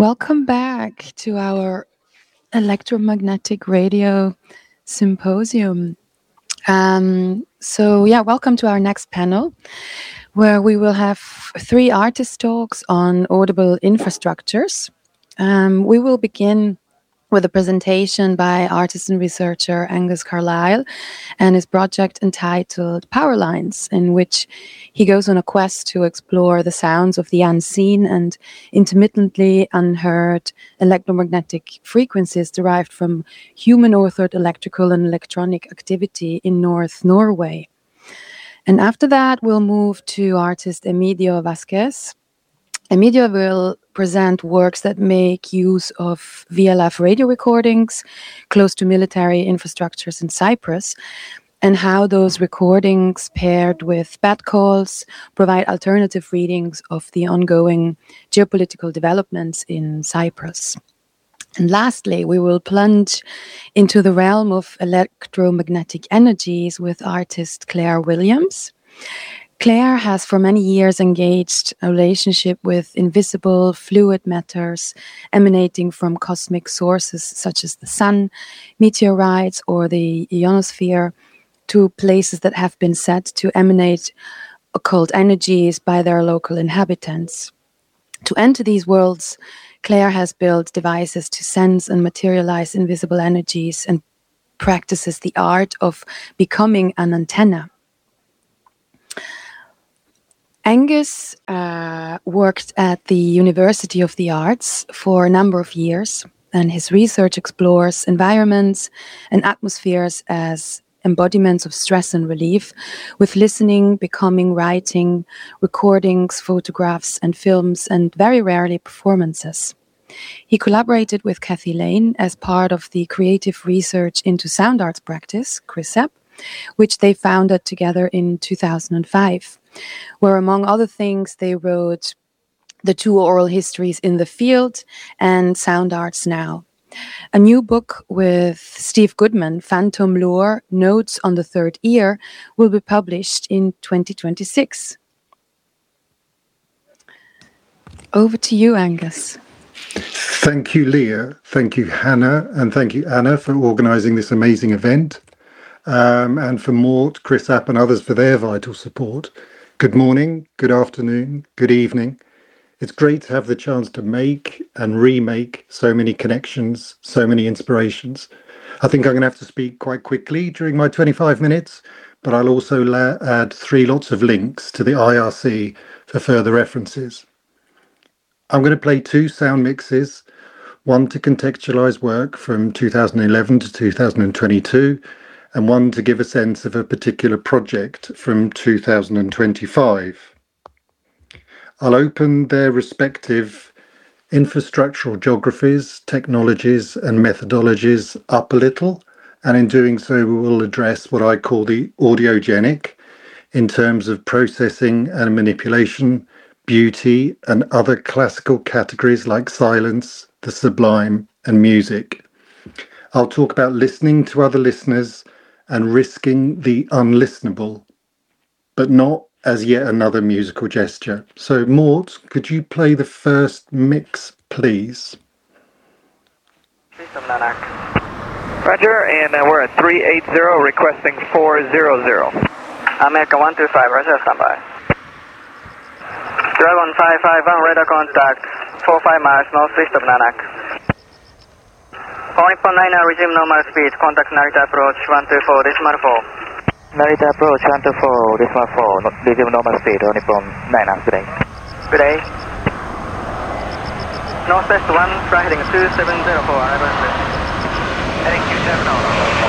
Welcome back to our electromagnetic radio symposium. Welcome to our next panel, where we will have 3 artist talks on audible infrastructures. We will begin with a presentation by artist and researcher Angus Carlisle and his project entitled Power Lines, in which he goes on a quest to explore the sounds of the unseen and intermittently unheard electromagnetic frequencies derived from human-authored electrical and electronic activity in North Norway. And after that, we'll move to artist Emidio Vasquez. Emidio will present works that make use of VLF radio recordings close to military infrastructures in Cyprus, and how those recordings, paired with bat calls, provide alternative readings of the ongoing geopolitical developments in Cyprus. And lastly, we will plunge into the realm of electromagnetic energies with artist Claire Williams. Claire has for many years engaged a relationship with invisible fluid matters emanating from cosmic sources such as the sun, meteorites, or the ionosphere, to places that have been said to emanate occult energies by their local inhabitants. To enter these worlds, Claire has built devices to sense and materialize invisible energies and practices the art of becoming an antenna. Angus worked at the University of the Arts for a number of years, and his research explores environments and atmospheres as embodiments of stress and relief, with listening becoming writing, recordings, photographs, and films, and very rarely performances. He collaborated with Kathy Lane as part of the creative research into sound arts practice, CRISEP, which they founded together in 2005. Where, among other things, they wrote the 2 oral histories in the field and Sound Arts Now. A new book with Steve Goodman, Phantom Lure, Notes on the Third Ear, will be published in 2026. Over to you, Angus. Thank you, Leah. Thank you, Hannah. And thank you, Anna, for organising this amazing event. And for Mort, Chris App and others for their vital support. Good morning, good afternoon, good evening. It's great to have the chance to make and remake so many connections, so many inspirations. I think I'm going to have to speak quite quickly during my 25 minutes, but I'll also add 3 lots of links to the IRC for further references. I'm going to play 2 sound mixes, one to contextualize work from 2011 to 2022, and one to give a sense of a particular project from 2025. I'll open their respective infrastructural geographies, technologies, and methodologies up a little, and in doing so we will address what I call the audiogenic in terms of processing and manipulation, beauty, and other classical categories like silence, the sublime, and music. I'll talk about listening to other listeners and risking the unlistenable, but not as yet another musical gesture. So, Mort, could you play the first mix, please? Roger, and we're at 380, requesting 400. America 125, Roger, standby. Dragon 551, radar contact, 45 miles northeast of Nanak. All Nippon 9, resume normal speed, contact Narita approach 124, decimal 4. Narita approach 124, decimal 4, resume normal speed, All Nippon 9, good day. Good day. Northwest 1, try heading 2704, arrival. Heading 270.